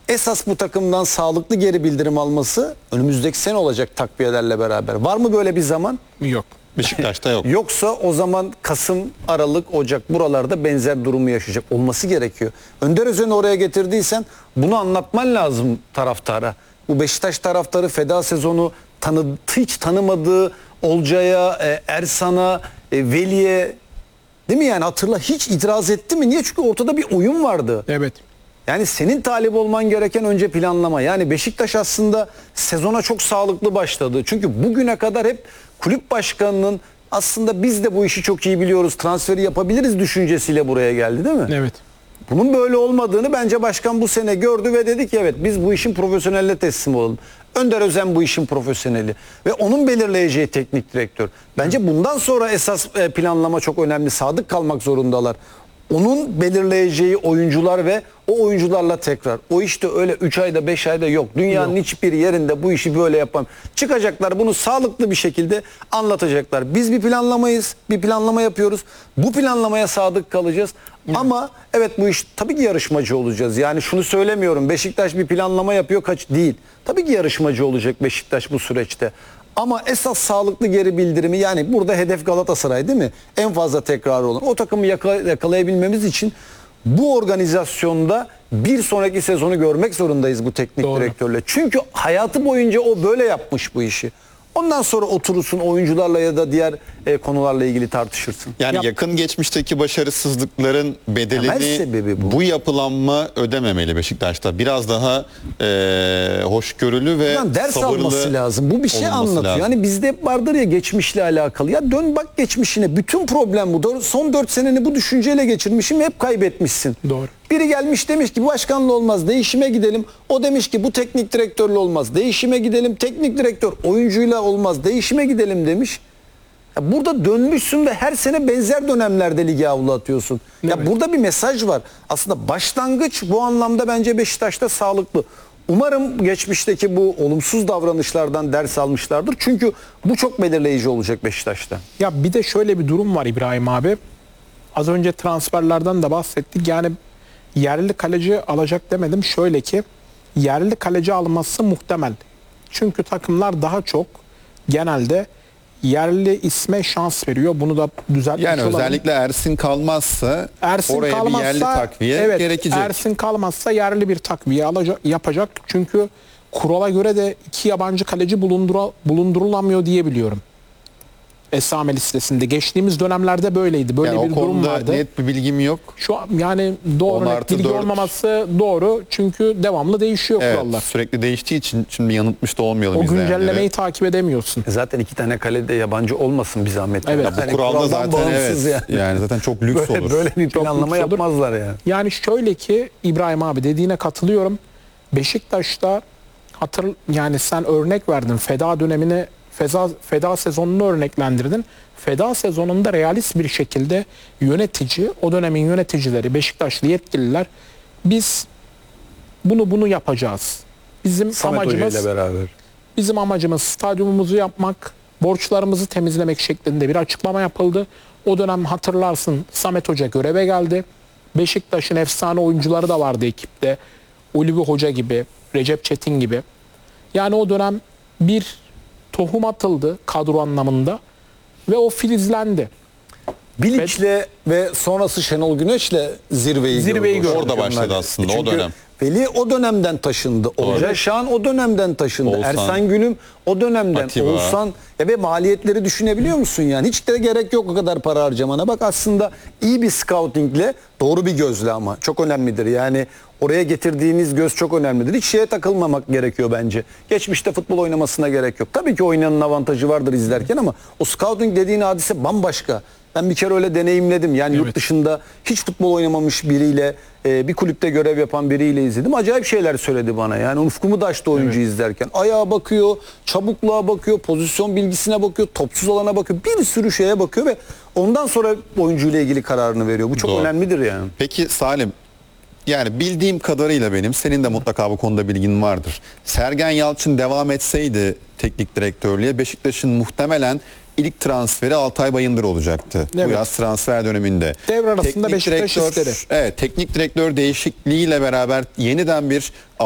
esas bu takımdan sağlıklı geri bildirim alması önümüzdeki sene olacak takviyelerle beraber. Var mı böyle bir zaman? Yok. Beşiktaş'ta yok. Yoksa o zaman Kasım, Aralık, Ocak buralarda benzer durumu yaşayacak olması gerekiyor. Önder Özen'i oraya getirdiysen bunu anlatman lazım taraftara. Bu Beşiktaş taraftarı feda sezonu hiç tanımadığı Olcay'a, Ersan'a, Veli'ye, değil mi yani, hatırla, hiç itiraz etti mi? Niye? Çünkü ortada bir oyun vardı. Evet. Yani senin talip olman gereken önce planlama. Yani Beşiktaş aslında sezona çok sağlıklı başladı. Çünkü bugüne kadar hep kulüp başkanının aslında biz de bu işi çok iyi biliyoruz, transferi yapabiliriz düşüncesiyle buraya geldi, değil mi? Evet. Bunun böyle olmadığını bence başkan bu sene gördü ve dedi ki evet, biz bu işin profesyoneline teslim olalım. Önder Özen bu işin profesyoneli ve onun belirleyeceği teknik direktör. Bence bundan sonra esas planlama çok önemli. Sadık kalmak zorundalar. Onun belirleyeceği oyuncular ve o oyuncularla tekrar. O işte öyle 3 ayda 5 ayda yok. Dünyanın hiçbir yerinde bu işi böyle yapam. Çıkacaklar, bunu sağlıklı bir şekilde anlatacaklar. Biz bir planlamayız. Bir planlama yapıyoruz. Bu planlamaya sadık kalacağız. Ama evet, bu iş tabii ki yarışmacı olacağız. Yani şunu söylemiyorum. Beşiktaş bir planlama yapıyor, değil. Tabii ki yarışmacı olacak Beşiktaş bu süreçte. Ama esas sağlıklı geri bildirimi, yani burada hedef Galatasaray, değil mi? En fazla tekrar olan. O takımı yakalayabilmemiz için bu organizasyonda bir sonraki sezonu görmek zorundayız bu teknik direktörle. Çünkü hayatı boyunca o böyle yapmış bu işi. Ondan sonra oturursun oyuncularla ya da diğer konularla ilgili tartışırsın. Yani yakın geçmişteki başarısızlıkların bedelini bu yapılanma ödememeli Beşiktaş'ta. Biraz daha hoşgörülü ve ders sabırlı alması lazım. Bu bir şey anlatıyor. lazım. Yani bizde hep vardır ya geçmişle alakalı. Ya dön bak geçmişine. Bütün problem bu. Son 4 seneni bu düşünceyle geçirmişim ve hep kaybetmişsin. Doğru. Biri gelmiş demiş ki bu başkanla olmaz, değişime gidelim. O demiş ki bu teknik direktörle olmaz, değişime gidelim. Teknik direktör oyuncuyla olmaz, değişime gidelim demiş. Ya burada dönmüşsün ve her sene benzer dönemlerde lige avlu atıyorsun. Evet. Ya burada bir mesaj var. Aslında başlangıç bu anlamda bence Beşiktaş'ta sağlıklı. Umarım geçmişteki bu olumsuz davranışlardan ders almışlardır. Çünkü bu çok belirleyici olacak Beşiktaş'ta. Ya bir de şöyle bir durum var İbrahim abi. Az önce transferlerden de bahsettik. Yani yerli kaleci alacak demedim. Şöyle ki yerli kaleci alması muhtemel. Çünkü takımlar daha çok genelde yerli isme şans veriyor. Bunu da düzeltmiş Yani olalım. özellikle Ersin kalmazsa oraya bir yerli takviye gerekecek. Ersin kalmazsa yerli bir takviye yapacak. Çünkü kurala göre de 2 yabancı kaleci bulundurulamıyor diye biliyorum. Esame listesinde. Geçtiğimiz dönemlerde böyleydi. Böyle Yani bir durum vardı. Net bir bilgim yok. Şu an yani doğru, net bilgi 10+4. olmaması doğru. Çünkü devamlı değişiyor Evet, kurallar. sürekli değiştiği için şimdi yanıltmış da olmayalım O izleyenlere. güncellemeyi takip edemiyorsun. Zaten 2 tane kalede yabancı olmasın bir zahmet. Evet. Yani Bu kuralda kuraldan zaten bağımsız evet. Yani zaten çok lüks olur. Böyle bir Çok planlama lüks olur. yapmazlar yani. Yani şöyle ki İbrahim abi, dediğine katılıyorum. Beşiktaş'ta yani sen örnek verdin, feda dönemini, feda sezonunu örneklendirdin. Feda sezonunda realist bir şekilde yönetici, o dönemin yöneticileri, Beşiktaşlı yetkililer, biz bunu yapacağız. Samet Hoca ile beraber. Bizim amacımız stadyumumuzu yapmak, borçlarımızı temizlemek şeklinde bir açıklama yapıldı. O dönem hatırlarsın, Samet Hoca göreve geldi. Beşiktaş'ın efsane oyuncuları da vardı ekipte. Ulvi Hoca gibi, Recep Çetin gibi. Yani o dönem bir tohum atıldı kadro anlamında ve o filizlendi. Bilic'le ve sonrası Şenol Güneş'le zirveyi gördü. Orada başladı aslında o dönem. Veli o dönemden taşındı. Olcay Şahan o dönemden taşındı. Oğuzhan, Ersan Gülüm o dönemden. Atiba. Oğuzhan ve maliyetleri düşünebiliyor musun yani? Hiç de gerek yok o kadar para harcamana. Bak aslında iyi bir scoutingle, doğru bir gözle, ama çok önemlidir. Yani oraya getirdiğiniz göz çok önemlidir. Hiç şeye takılmamak gerekiyor bence. Geçmişte futbol oynamasına gerek yok. Tabii ki oynayanın avantajı vardır izlerken ama o scouting dediğin hadise bambaşka. Ben bir kere öyle deneyimledim. Yani yurt dışında hiç futbol oynamamış biriyle, bir kulüpte görev yapan biriyle izledim. Acayip şeyler söyledi bana. Yani ufkumu da açtı oyuncu izlerken. Ayağa bakıyor, çabukluğa bakıyor, pozisyon bilgisine bakıyor, topsuz alana bakıyor. Bir sürü şeye bakıyor ve ondan sonra oyuncuyla ilgili kararını veriyor. Bu çok önemlidir yani. Peki Salim, yani bildiğim kadarıyla benim, senin de mutlaka bu konuda bilgin vardır. Sergen Yalçın devam etseydi teknik direktörlüğe, Beşiktaş'ın muhtemelen ilk transferi Altay Bayındır olacaktı. Evet. Bu yaz transfer döneminde. Devre arasında Beşiktaş istedi. Evet, teknik direktör değişikliğiyle beraber yeniden bir